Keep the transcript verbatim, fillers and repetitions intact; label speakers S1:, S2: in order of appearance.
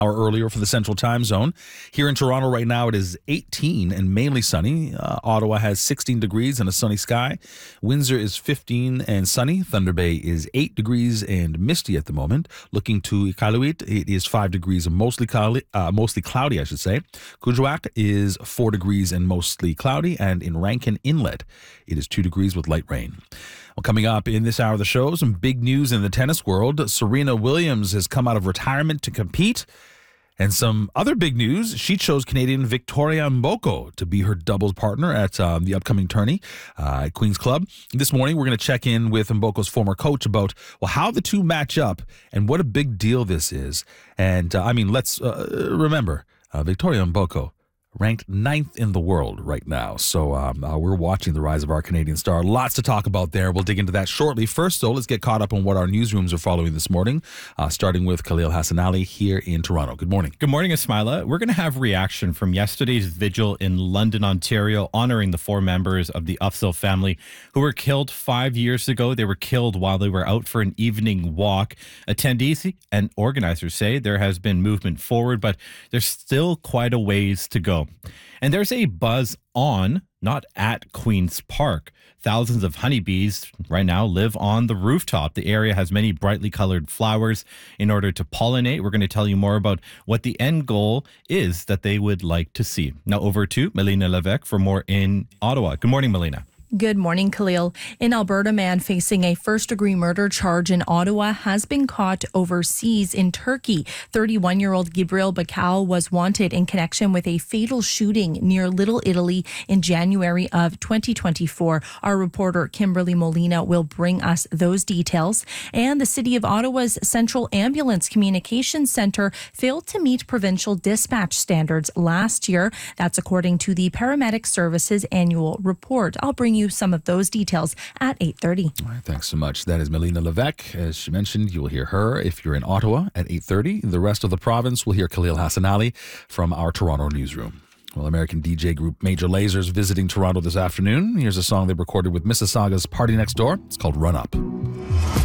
S1: hour earlier for the Central Time Zone. Here in Toronto right now, it is eighteen and mainly sunny. Uh, Ottawa has sixteen degrees and a sunny sky. Windsor is fifteen and sunny. Thunder Bay is eight degrees and misty at the moment. Looking to Iqaluit, it is five degrees and mostly cloudy, uh, mostly cloudy, I should say. Kuujjuaq is four degrees and mostly cloudy. And in Rankin Inlet, it is two degrees with light rain. Well, coming up in this hour of the show, some big news in the tennis world. Serena Williams has come out of retirement to compete. And some other big news, she chose Canadian Victoria Mboko to be her doubles partner at um, the upcoming tourney uh, at Queen's Club. This morning, we're going to check in with Mboko's former coach about, well, how the two match up and what a big deal this is. And, uh, I mean, let's uh, remember, uh, Victoria Mboko, ranked ninth in the world right now. So um, uh, we're watching the rise of our Canadian star. Lots to talk about there. We'll dig into that shortly. First, though, let's get caught up on what our newsrooms are following this morning, uh, starting with Khalil Hassanali here in Toronto. Good morning.
S2: Good morning, Ismaila. We're going to have reaction from yesterday's vigil in London, Ontario, honoring the four members of the Ufzel family who were killed five years ago. They were killed while they were out for an evening walk. Attendees and organizers say there has been movement forward, but there's still quite a ways to go. And there's a buzz on, not at Queen's Park. Thousands of honeybees right now live on the rooftop. The area has many brightly colored flowers in order to pollinate. We're going to tell you more about what the end goal is that they would like to see. Now over to Melina Levesque for more in Ottawa. Good morning, Melina.
S3: Good morning, Khalil. In Alberta, a man facing a first-degree murder charge in Ottawa has been caught overseas in Turkey. thirty-one-year-old Gibril Bakal was wanted in connection with a fatal shooting near Little Italy in January of twenty twenty-four. Our reporter Kimberly Molina will bring us those details. And the City of Ottawa's Central Ambulance Communications Centre failed to meet provincial dispatch standards last year. That's according to the Paramedic Services annual report. I'll bring you some of those details at eight thirty.
S1: All right, thanks so much. That is Melina Levesque. As she mentioned, you will hear her if you're in Ottawa at eight thirty. The rest of the province will hear Khalil Hassanali from our Toronto newsroom. Well, American D J group Major Lazer visiting Toronto this afternoon. Here's a song they recorded with Mississauga's Party Next Door. It's called Run Up.